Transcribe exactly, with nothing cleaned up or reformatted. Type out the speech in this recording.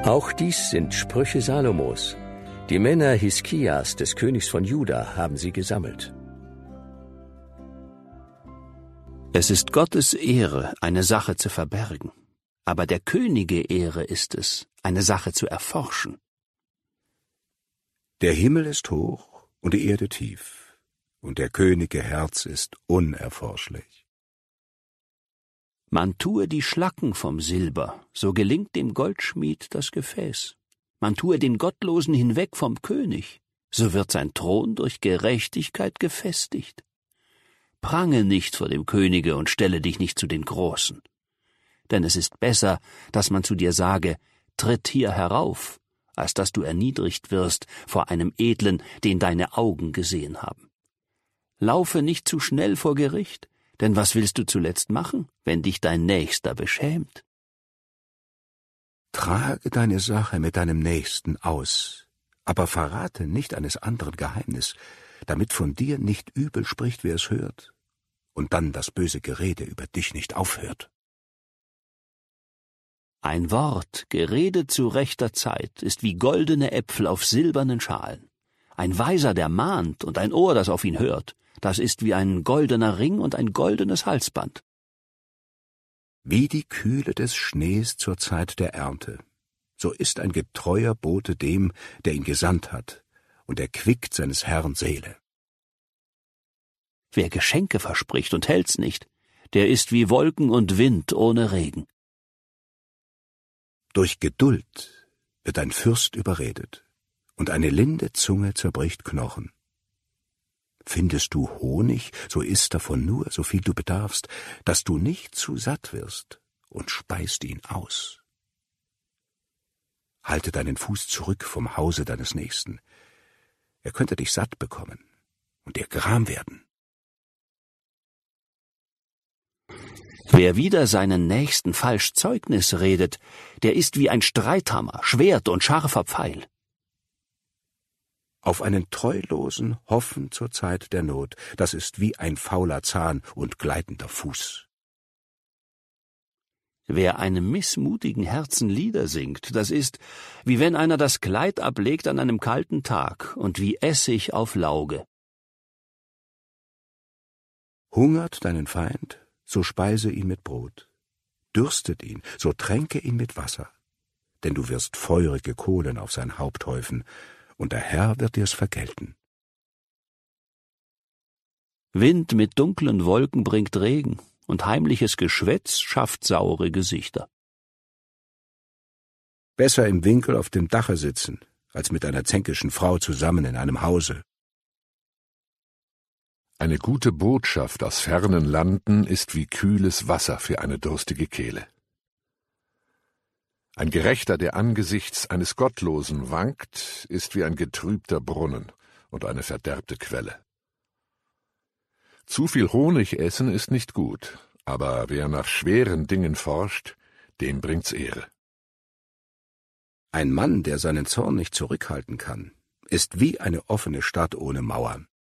Auch dies sind Sprüche Salomos. Die Männer Hiskias, des Königs von Juda, haben sie gesammelt. Es ist Gottes Ehre, eine Sache zu verbergen, aber der Könige Ehre ist es, eine Sache zu erforschen. Der Himmel ist hoch und die Erde tief, und der Könige Herz ist unerforschlich. Man tue die Schlacken vom Silber, so gelingt dem Goldschmied das Gefäß. Man tue den Gottlosen hinweg vom König, so wird sein Thron durch Gerechtigkeit gefestigt. Prange nicht vor dem Könige und stelle dich nicht zu den Großen. Denn es ist besser, dass man zu dir sage, tritt hier herauf, als dass du erniedrigt wirst vor einem Edlen, den deine Augen gesehen haben. Laufe nicht zu schnell vor Gericht, denn was willst du zuletzt machen, wenn dich dein Nächster beschämt? Trage deine Sache mit deinem Nächsten aus, aber verrate nicht eines anderen Geheimnis, damit von dir nicht übel spricht, wer es hört, und dann das böse Gerede über dich nicht aufhört. Ein Wort, geredet zu rechter Zeit, ist wie goldene Äpfel auf silbernen Schalen. Ein Weiser, der mahnt, und ein Ohr, das auf ihn hört, das ist wie ein goldener Ring und ein goldenes Halsband. Wie die Kühle des Schnees zur Zeit der Ernte, so ist ein getreuer Bote dem, der ihn gesandt hat, und erquickt seines Herrn Seele. Wer Geschenke verspricht und hält's nicht, der ist wie Wolken und Wind ohne Regen. Durch Geduld wird ein Fürst überredet, und eine linde Zunge zerbricht Knochen. Findest du Honig, so iss davon nur, so viel du bedarfst, dass du nicht zu satt wirst, und speist ihn aus. Halte deinen Fuß zurück vom Hause deines Nächsten. Er könnte dich satt bekommen und dir gram werden. Wer wider seinen Nächsten falsch Zeugnis redet, der ist wie ein Streithammer, Schwert und scharfer Pfeil. Auf einen Treulosen hoffen zur Zeit der Not, das ist wie ein fauler Zahn und gleitender Fuß. Wer einem missmutigen Herzen Lieder singt, das ist, wie wenn einer das Kleid ablegt an einem kalten Tag und wie Essig auf Lauge. Hungert deinen Feind, so speise ihn mit Brot. Dürstet ihn, so tränke ihn mit Wasser. Denn du wirst feurige Kohlen auf sein Haupt häufen, und der Herr wird dir's vergelten. Wind mit dunklen Wolken bringt Regen, und heimliches Geschwätz schafft saure Gesichter. Besser im Winkel auf dem Dache sitzen, als mit einer zänkischen Frau zusammen in einem Hause. Eine gute Botschaft aus fernen Landen ist wie kühles Wasser für eine durstige Kehle. Ein Gerechter, der angesichts eines Gottlosen wankt, ist wie ein getrübter Brunnen und eine verderbte Quelle. Zu viel Honig essen ist nicht gut, aber wer nach schweren Dingen forscht, dem bringt's Ehre. Ein Mann, der seinen Zorn nicht zurückhalten kann, ist wie eine offene Stadt ohne Mauern.